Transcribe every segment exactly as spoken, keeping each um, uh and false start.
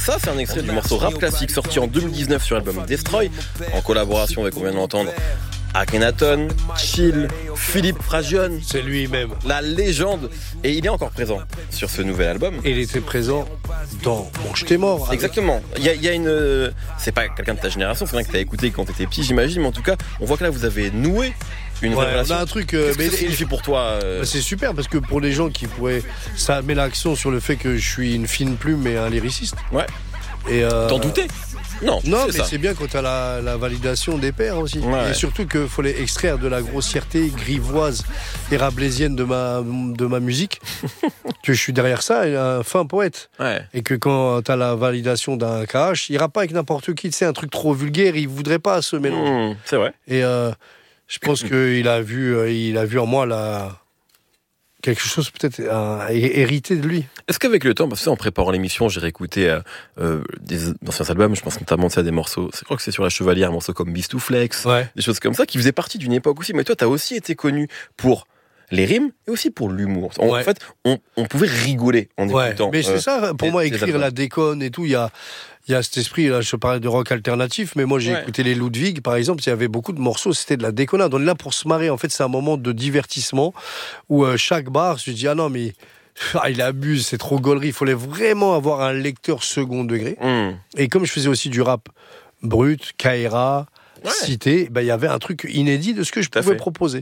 ça, c'est un extrait du morceau rap classique sorti en deux mille dix-neuf sur l'album Destroy, en collaboration avec, on vient de l'entendre, Akhenaton, Chill, Philippe Fragione. C'est lui-même. La légende. Et il est encore présent sur ce nouvel album. Et il était présent dans Mange tes morts. Exactement. Il y a, il y a une... C'est pas quelqu'un de ta génération, c'est quelqu'un que t'as écouté quand t'étais petit, j'imagine, mais en tout cas, on voit que là, vous avez noué une ouais, relation. On a un truc... Euh, Qu'est-ce mais que ça signifie pour toi euh... C'est super, parce que pour les gens qui pourraient... Ça met l'accent sur le fait que je suis une fine plume et un lyriciste. Ouais. Et euh... T'en doutais? Non, non mais ça. c'est bien quand tu as la, la validation des pairs aussi. Ouais. Et surtout qu'il faut les extraire de la grossièreté grivoise et rabelaisienne de ma, de ma musique. Que je suis derrière ça, et un fin poète. Ouais. Et que quand tu as la validation d'un K H, il ira pas avec n'importe qui. Tu sais, un truc trop vulgaire, il voudrait pas se mélanger. Mmh, c'est vrai. Et euh, je pense qu'il a vu, euh, il a vu en moi la... quelque chose peut-être euh, hérité de lui. Est-ce qu'avec le temps, parce que en préparant l'émission, j'ai réécouté euh, euh, des anciens albums, je pense notamment à des morceaux, je crois que c'est sur La Chevalière, un morceau comme Beast to Flex, ouais. des choses comme ça, qui faisaient partie d'une époque aussi. Mais toi, t'as aussi été connu pour les rimes et aussi pour l'humour. En, ouais. en fait, on, on pouvait rigoler en ouais. écoutant. Mais c'est euh, ça, pour les, moi, écrire la déconne et tout, il y a... Il y a cet esprit, là, je parlais de rock alternatif, mais moi j'ai ouais. écouté les Ludwig, par exemple, il y avait beaucoup de morceaux, c'était de la déconnade. On est là pour se marrer, en fait, c'est un moment de divertissement où euh, chaque bar, je dis, ah non, mais ah, il abuse, c'est trop gaulerie, il fallait vraiment avoir un lecteur second degré. Mm. Et comme je faisais aussi du rap brut, Kaira, ouais. Cité, ben, il y avait un truc inédit de ce que je Tout pouvais proposer.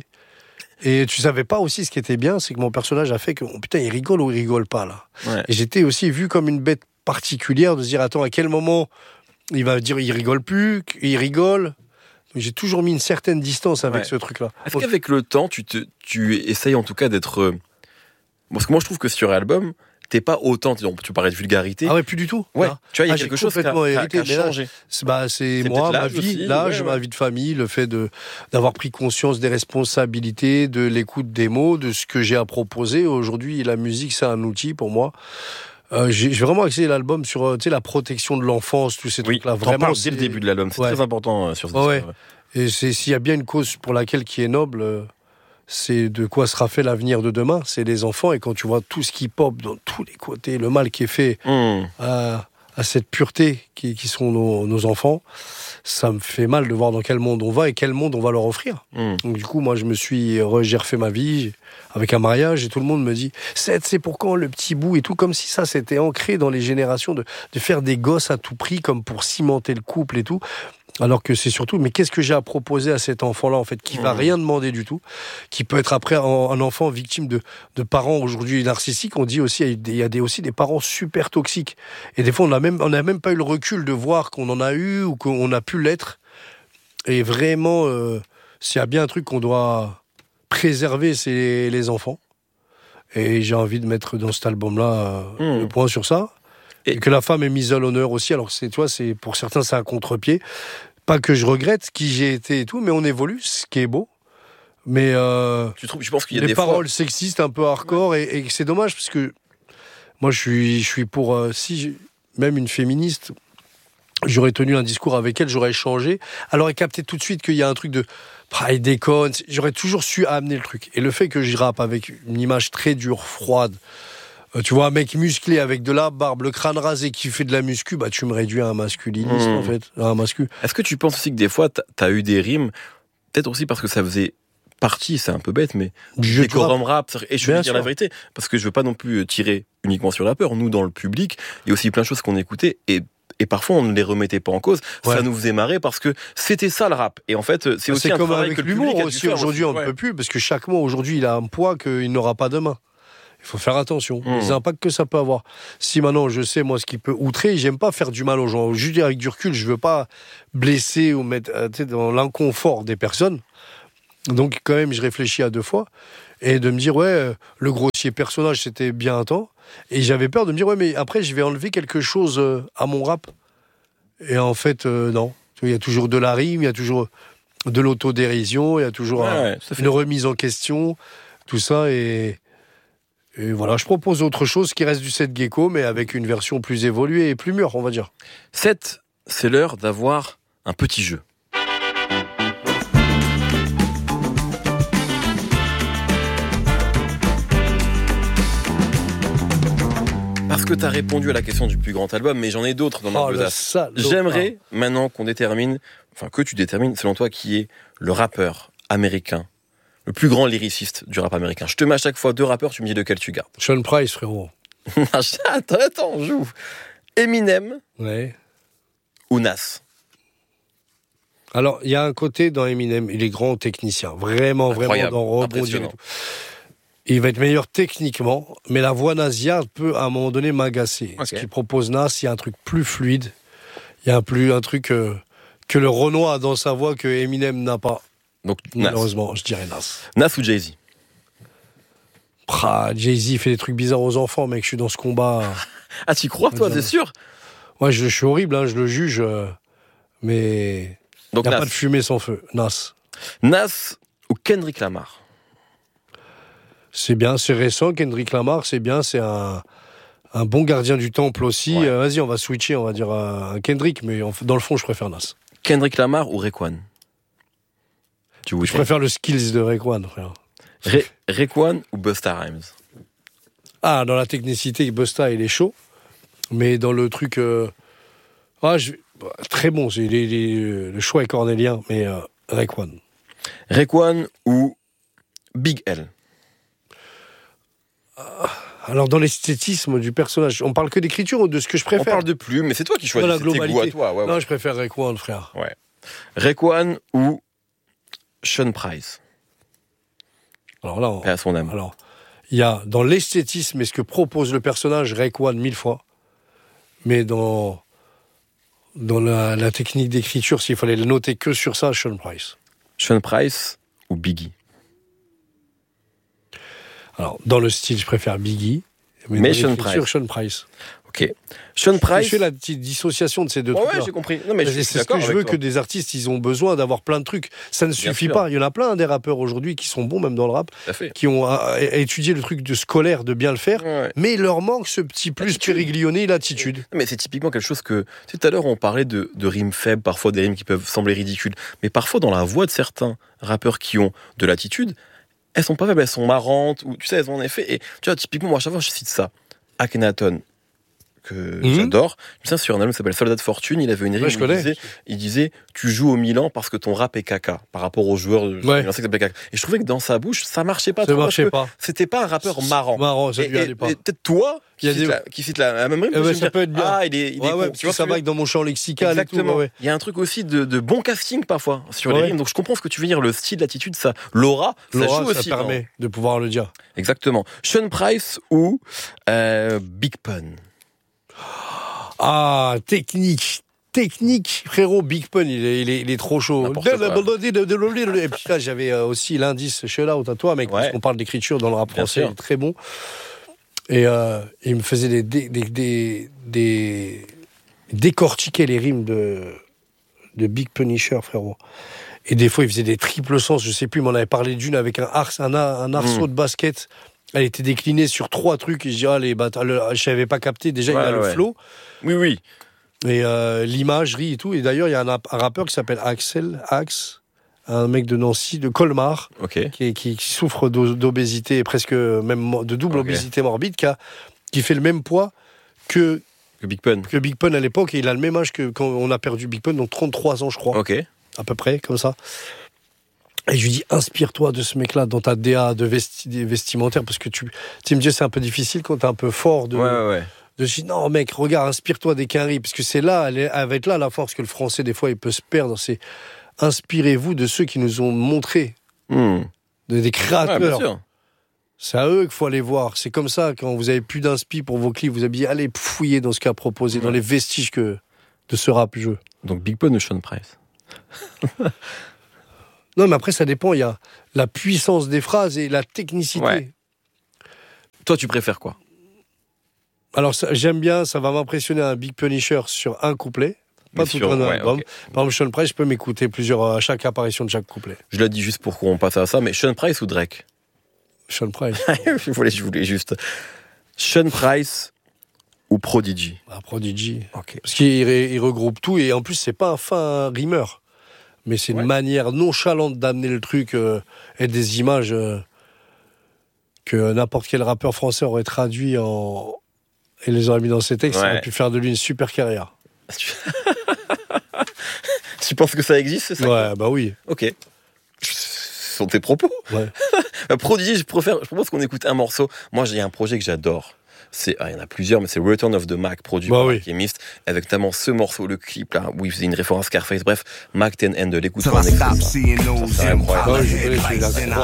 Et tu savais pas aussi ce qui était bien, c'est que mon personnage a fait que, oh, putain, il rigole ou il rigole pas, là. Ouais. Et j'étais aussi vu comme une bête particulière de se dire attends à quel moment il va dire il rigole plus, il rigole. Donc, j'ai toujours mis une certaine distance avec ouais. ce truc-là. Est-ce Donc, qu'avec le temps tu te tu essayes en tout cas d'être euh... parce que moi je trouve que sur album t'es pas autant tu parlais de vulgarité. Ah ouais plus du tout. Ouais. Hein. Tu vois il y a ah, quelque chose qui a, qui a changé. Là, c'est, bah, c'est, c'est moi ma vie, aussi, l'âge, ouais, ouais. ma vie de famille, le fait de d'avoir pris conscience des responsabilités, de l'écoute des mots, de ce que j'ai à proposer. Aujourd'hui la musique c'est un outil pour moi. Euh, j'ai, j'ai vraiment axé l'album sur la protection de l'enfance, tous ces oui, trucs-là. Vraiment, dès le début de l'album, c'est ouais. très important euh, sur ce ouais, ouais. Et c'est, s'il y a bien une cause pour laquelle qui est noble, euh, c'est de quoi sera fait l'avenir de demain. C'est les enfants. Et quand tu vois tout ce qui pop dans tous les côtés, le mal qui est fait mmh. à, à cette pureté qui, qui sont nos, nos enfants, ça me fait mal de voir dans quel monde on va et quel monde on va leur offrir. Mmh. Donc du coup, moi, je me suis, j'ai refait ma vie avec un mariage et tout le monde me dit Seth, c'est pour quand le petit bout et tout, comme si ça s'était ancré dans les générations de, de faire des gosses à tout prix comme pour cimenter le couple et tout. Alors que c'est surtout, mais qu'est-ce que j'ai à proposer à cet enfant-là, en fait, qui va rien demander du tout, qui peut être après un, un enfant victime de, de parents aujourd'hui narcissiques. On dit aussi, il y a des, aussi des parents super toxiques. Et des fois, on n'a même, on n'a même pas eu le recul de voir qu'on en a eu ou qu'on a pu l'être. Et vraiment, euh, s'il y a bien un truc qu'on doit préserver, c'est les, les enfants. Et j'ai envie de mettre dans cet album-là euh, mmh. le point sur ça. Et, et que la femme est mise à l'honneur aussi. Alors, c'est, tu vois, c'est, pour certains, c'est un contre-pied. Pas que je regrette qui j'ai été et tout, mais on évolue, ce qui est beau. Mais euh, tu trouves, je pense qu'il y a des, des paroles fois... sexistes un peu hardcore et, et c'est dommage parce que moi, je suis, je suis pour... Euh, si j'ai, même une féministe... J'aurais tenu un discours avec elle, j'aurais échangé. Elle aurait capté tout de suite qu'il y a un truc de... Ah, il déconne. J'aurais toujours su amener le truc. Et le fait que je rappe avec une image très dure, froide, euh, tu vois, un mec musclé avec de la barbe, le crâne rasé qui fait de la muscu, bah tu me réduis à un masculiniste, mmh. en fait. À un mascu. Est-ce que tu penses aussi que des fois, t'as eu des rimes, peut-être aussi parce que ça faisait partie, c'est un peu bête, mais du décorum rap, et je veux dire la vérité, parce que je veux pas non plus tirer uniquement sur la peur. Nous, dans le public, il y a aussi plein de choses qu'on écoutait, et Et parfois, on ne les remettait pas en cause. Ouais. Ça nous faisait marrer parce que c'était ça le rap. Et en fait, c'est aussi c'est un comme travail avec que le l'humour public aussi. Aujourd'hui, aussi. on ne ouais. peut plus parce que chaque mot aujourd'hui, il a un poids qu'il n'aura pas demain. Il faut faire attention. Mmh. Les impacts que ça peut avoir. Si maintenant, je sais moi ce qui peut outrer, j'aime pas faire du mal aux gens. Juste avec du recul, je veux pas blesser ou mettre euh, dans l'inconfort des personnes. Donc quand même, je réfléchis à deux fois et de me dire ouais, le grossier personnage c'était bien un temps. Et j'avais peur de me dire ouais, mais après je vais enlever quelque chose à mon rap. Et en fait, euh, non. Il y a toujours de la rime, il y a toujours de l'autodérision, il y a toujours ouais, un, ouais, une remise en question, tout ça. Et, et voilà, je propose autre chose qui reste du Seth Gecko, mais avec une version plus évoluée et plus mûre, on va dire. Seth, c'est l'heure d'avoir un petit jeu. Parce que tu as répondu à la question du plus grand album, mais j'en ai d'autres dans ma oh, besace. J'aimerais maintenant qu'on détermine, enfin que tu détermines selon toi qui est le rappeur américain, le plus grand lyriciste du rap américain. Je te mets à chaque fois deux rappeurs, tu me dis lequel tu gardes. Sean Price, frérot. attends, attends, on joue. Eminem ouais. ou Nas? Alors, il y a un côté dans Eminem, il est grand technicien, vraiment, Incroyable, vraiment dans rebondir et tout. Il va être meilleur techniquement, mais la voix nasillarde peut, à un moment donné, m'agacer. Okay. Ce qu'il propose Nas, il y a un truc plus fluide, il y a un, plus, un truc euh, que le Renoir a dans sa voix que Eminem n'a pas. Donc, malheureusement, je dirais Nas. Nas ou Jay-Z? Ah, Jay-Z fait des trucs bizarres aux enfants, mec, je suis dans ce combat. Ah, t'y crois, toi, c'est sûr? Moi, je, je suis horrible, hein, je le juge, euh, mais il n'y a Nas. pas de fumée sans feu. Nas. Nas ou Kendrick Lamar? C'est bien, c'est récent, Kendrick Lamar, c'est bien, c'est un, un bon gardien du temple aussi. Ouais. Euh, vas-y, on va switcher, on va dire un Kendrick, mais en, dans le fond, je préfère Nas. Kendrick Lamar ou Raekwon? Je préfère le skills de Raekwon, frère. Ra- Raekwon ou Busta Rhymes? Ah, dans la technicité, Busta, il est chaud. Mais dans le truc... Euh... Ah, je... Très bon, c'est les, les... le choix est cornélien, mais euh, Raekwon. Raekwon ou Big L? Alors, dans l'esthétisme du personnage, on parle que d'écriture ou de ce que je préfère? On parle de plumes, mais c'est toi qui choisis. Dans la globalité. Tes goûts à toi. Ouais, non, ouais. je préfère Raekwon, frère. Ouais. Raekwon ou Sean Price? Alors là, on... à son âme. Alors, il y a dans l'esthétisme et ce que propose le personnage, Raekwon mille fois. Mais dans, dans la, la technique d'écriture, s'il fallait le noter que sur ça, Sean Price. Sean Price ou Biggie? Alors, dans le style, je préfère Biggie. Mais, mais dans Sean Price. Sean Price. Ok. Sean Price. Je fais la petite dissociation de ces deux ouais, trucs. Ouais, j'ai compris. Non, mais je c'est suis ce que je veux toi. que des artistes, ils ont besoin d'avoir plein de trucs. Ça ne Bien suffit sûr. pas. Il y en a plein hein, des rappeurs aujourd'hui qui sont bons, même dans le rap, qui ont euh, étudié le truc de scolaire, de bien le faire, ouais. mais il leur manque ce petit plus l'attitude. Périglionné, l'attitude. Non, mais c'est typiquement quelque chose que. Tu sais, tout à l'heure, on parlait de, de rimes faibles, parfois des rimes qui peuvent sembler ridicules, mais parfois dans la voix de certains rappeurs qui ont de l'attitude, elles sont pas faibles, elles sont marrantes, ou tu sais, elles ont un effet. Et tu vois, typiquement, moi, à chaque fois, je cite ça. Akhenaton, que mmh. j'adore. Je sais, sur un album qui s'appelle Soldat de Fortune, il avait une rime ouais, où il disait, il disait tu joues au Milan parce que ton rap est caca par rapport aux joueurs de ouais. Milan qui s'appelle caca. Et je trouvais que dans sa bouche, ça marchait pas. Ça trop marchait parce pas. Que c'était pas un rappeur marrant. Marrant, ça et, lui allait pas. Et, et peut-être toi qui, cite, des... la, qui cite la, la même rime. Eh ben, ça peut être bien. Ah, il est, il ouais, est ouais, bon. Tu vois, ça va dans mon champ lexical. Exactement. Et tout, ouais. Il y a un truc aussi de, de bon casting parfois sur ouais. les rimes. Donc je comprends ce que tu veux dire, le style, l'attitude, ça, l'aura, ça l'aura, joue ça aussi. Ça permet hein. de pouvoir le dire. Exactement. Sean Price ou euh, Big Pun? Ah, technique, technique, frérot, Big Pun, il est, il est, il est trop chaud. Et puis là, j'avais aussi l'indice shout out à toi, mec, ouais. parce qu'on parle d'écriture dans le rap français, il est très bon. Et euh, il me faisait des, des, des, des, des décortiquer les rimes de, de Big Punisher, frérot. Et des fois, il faisait des triples sens, je sais plus, mais on avait parlé d'une avec un, ars, un, un arceau mmh. de basket. Elle était déclinée sur trois trucs et je dis ah les bâtards, je n'avais pas capté déjà ouais, il y a ouais. le flow. Oui oui. Et euh, l'imagerie et tout. Et d'ailleurs il y a un, un rappeur qui s'appelle Axel Axe, un mec de Nancy, de Colmar, okay. qui, qui, qui souffre d'obésité presque même de double okay. obésité morbide, qui, a, qui fait le même poids que que Big Pun. Que Big Pun à l'époque et il a le même âge que quand on a perdu Big Pun, donc trente-trois ans je crois. Ok. À peu près comme ça. Et je lui dis, inspire-toi de ce mec-là dans ta D A de vesti- vestimentaire, parce que tu, tu me dis, c'est un peu difficile quand t'es un peu fort de, ouais, ouais, ouais. de je dis, non, mec, regarde, inspire-toi des quinries, parce que c'est là, elle, est, elle va être là la force que le français, des fois, il peut se perdre. C'est inspirez-vous de ceux qui nous ont montré, mmh. de, des créateurs. Ouais, c'est à eux qu'il faut aller voir. C'est comme ça, quand vous avez plus d'inspi pour vos clips, vous avez dit, allez fouiller dans ce qu'a proposé, ouais. dans les vestiges que, de ce rap-jeu. Donc, Big Pun ou Sean Price? Non, mais après, ça dépend. Il y a la puissance des phrases et la technicité. Ouais. Toi, tu préfères quoi? Alors, ça, j'aime bien, ça va m'impressionner un Big Punisher sur un couplet. Pas mais tout sur, un ouais, album. Okay. Par exemple, Sean Price, je peux m'écouter plusieurs, à chaque apparition de chaque couplet. Je l'ai dit juste pour qu'on passe à ça, mais Sean Price ou Drake? Sean Price. je, voulais, je voulais juste. Sean Price ou Prodigy? Ah, Prodigy. Okay. Parce qu'il il regroupe tout et en plus, c'est pas un fin rimeur. Mais c'est une ouais. manière nonchalante d'amener le truc euh, et des images euh, que n'importe quel rappeur français aurait traduit en, et les aurait mis dans ses textes, Ouais. ça aurait pu faire de lui une super carrière. Tu penses que ça existe, c'est ça? Ouais, bah oui. Ok. Ce sont tes propos. Ouais. Prodigy, je, préfère, je propose qu'on écoute un morceau. Moi, j'ai un projet que j'adore. C'est, ah, il y en a plusieurs, mais c'est Return of the Mac, produit bah par oui. Alchemist, avec notamment ce morceau, le clip là, où il faisait une référence à Scarface. Bref, Mac ten Handle, écoute-moi So un I extrait. stopped seeing Ça, those c'est incroyable. Ouais, je connais celui-là.